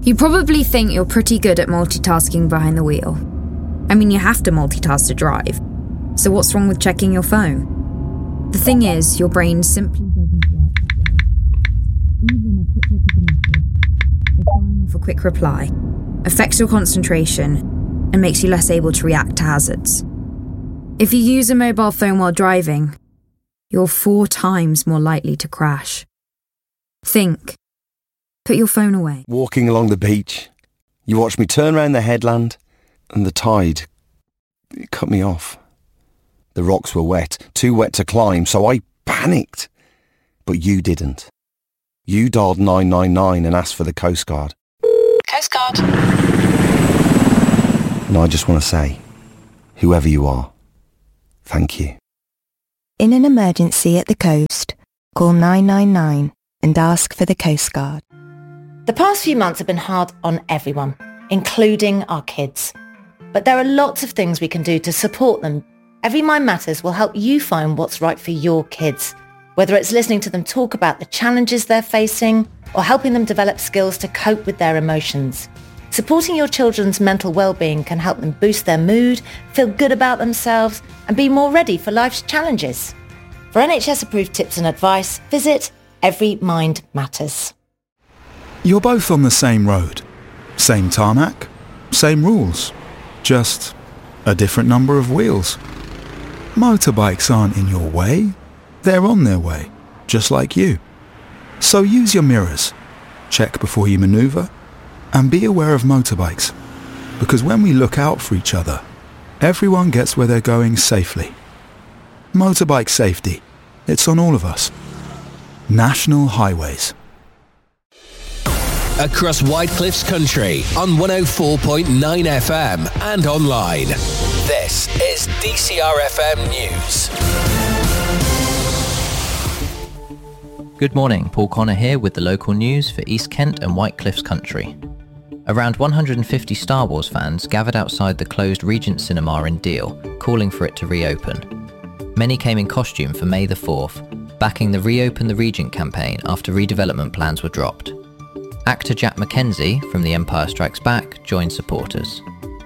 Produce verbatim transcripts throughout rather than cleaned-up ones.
You probably think you're pretty good at multitasking behind the wheel. I mean, you have to multitask to drive. So what's wrong with checking your phone? The thing is, your brain simply doesn't work that way. Even a quick look at the message, or firing off a quick reply, affects your concentration and makes you less able to react to hazards. If you use a mobile phone while driving, you're four times more likely to crash. Think. Put your phone away. Walking along the beach, you watched me turn round the headland, and the tide, it cut me off. The rocks were wet, too wet to climb, so I panicked. But you didn't. You dialed nine nine nine and asked for the Coast Guard. Coast Guard. And I just want to say, whoever you are, thank you. In an emergency at the coast, call nine nine nine and ask for the Coast Guard. The past few months have been hard on everyone, including our kids. But there are lots of things we can do to support them. Every Mind Matters will help you find what's right for your kids, whether it's listening to them talk about the challenges they're facing or helping them develop skills to cope with their emotions. Supporting your children's mental well-being can help them boost their mood, feel good about themselves, and be more ready for life's challenges. For N H S-approved tips and advice, visit Every Mind Matters. You're both on the same road, same tarmac, same rules, just a different number of wheels. Motorbikes aren't in your way, they're on their way, just like you. So use your mirrors, check before you manoeuvre, and be aware of motorbikes, because when we look out for each other, everyone gets where they're going safely. Motorbike safety, it's on all of us. National Highways. Across White Cliffs Country on one oh four point nine F M and online. This is D C R F M News. Good morning, Paul Connor here with the local news for East Kent and White Cliffs Country. Around one hundred fifty Star Wars fans gathered outside the closed Regent Cinema in Deal, calling for it to reopen. Many came in costume for May the fourth, backing the Reopen the Regent campaign after redevelopment plans were dropped. Actor Jack McKenzie from The Empire Strikes Back joined supporters.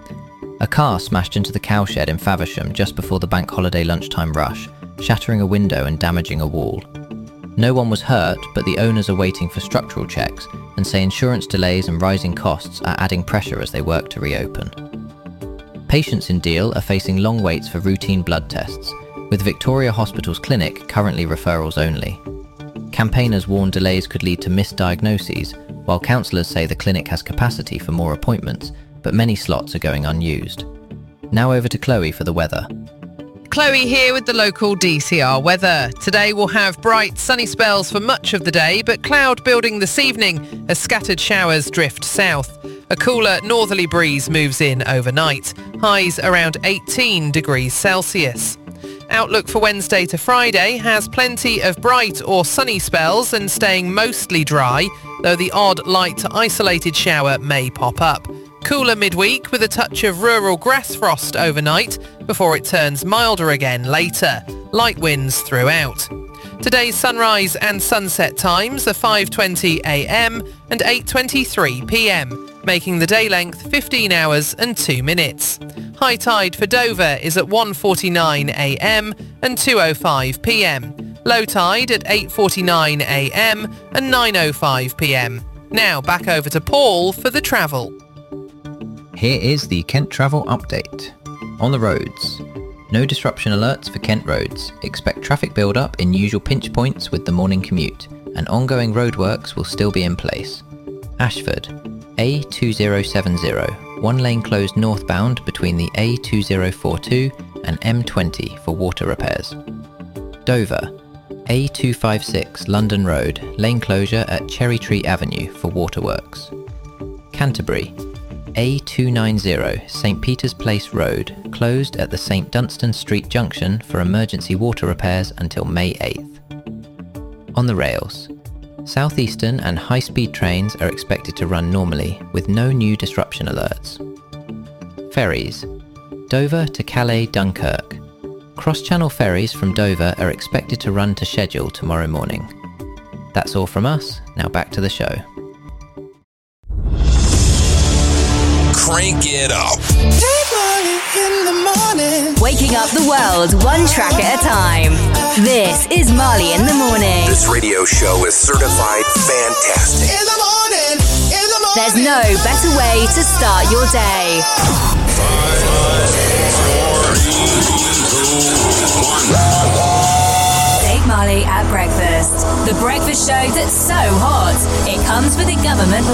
A car smashed into the cowshed in Faversham just before the bank holiday lunchtime rush, shattering a window and damaging a wall. No one was hurt, but the owners are waiting for structural checks and say insurance delays and rising costs are adding pressure as they work to reopen. Patients in Deal are facing long waits for routine blood tests, with Victoria Hospital's clinic currently referrals only. Campaigners warn delays could lead to misdiagnoses, while counsellors say the clinic has capacity for more appointments, but many slots are going unused. Now over to Chloe for the weather. Chloe here with the local D C R weather. Today we'll have bright sunny spells for much of the day, but cloud building this evening as scattered showers drift south. A cooler northerly breeze moves in overnight. Highs around eighteen degrees Celsius. Outlook for Wednesday to Friday has plenty of bright or sunny spells and staying mostly dry, though the odd light isolated shower may pop up. Cooler midweek with a touch of rural grass frost overnight before it turns milder again later. Light winds throughout. Today's sunrise and sunset times are five twenty a m and eight twenty-three p m, making the day length fifteen hours and two minutes. High tide for Dover is at one forty-nine a m and two oh five p m. Low tide at eight forty-nine a m and nine oh five p m. Now back over to Paul for the travel. Here is the Kent travel update. On the roads. No disruption alerts for Kent roads. Expect traffic build-up in usual pinch points with the morning commute, and ongoing roadworks will still be in place. Ashford. A two oh seven oh. One lane closed northbound between the A two oh four two and M twenty for water repairs. Dover. A two five six London Road. Lane closure at Cherry Tree Avenue for waterworks. Canterbury. A two ninety St Peter's Place Road, closed at the St Dunstan Street Junction for emergency water repairs until May eighth. On the rails. Southeastern and high-speed trains are expected to run normally, with no new disruption alerts. Ferries. Dover to Calais Dunkirk. Cross-channel ferries from Dover are expected to run to schedule tomorrow morning. That's all from us, now back to the show. crank it up. In the morning. Waking up the world one track at a time. This is Marley in the Morning. This radio show is certified fantastic. In the morning. In the morning. There's no better way to start your day. Dave Marley at breakfast. The breakfast show that's so hot, it comes with a government